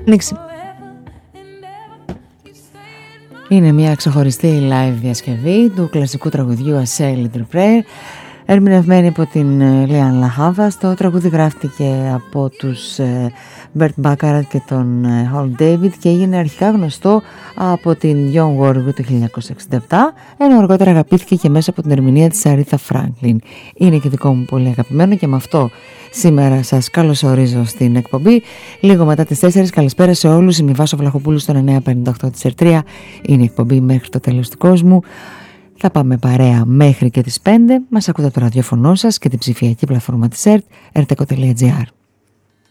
Ανοίξει. Είναι μια ξεχωριστή live διασκευή του κλασικού τραγουδιού A Little Prayer, ερμηνευμένη από την Lianne La Havas. Το τραγούδι γράφτηκε από τους Bert Bacharach και τον Hal David και έγινε αρχικά γνωστό από την Young Warwick του 1967, ενώ αργότερα αγαπήθηκε και μέσα από την ερμηνεία της Aretha Franklin. Είναι και δικό μου πολύ αγαπημένο και με αυτό σήμερα σας καλωσορίζω στην εκπομπή. Λίγο μετά τις 4, καλησπέρα σε όλους. Είμαι η Βάσο Βλαχοπούλου στο 958 της ΕΡΤΡΙΑ. Είναι η εκπομπή μέχρι το τέλος του κόσμου. Θα πάμε παρέα μέχρι και τις 5. Μας ακούτε το ραδιόφωνο σας και την ψηφιακή πλατφόρμα της ΕΡΤ, rtco.gr.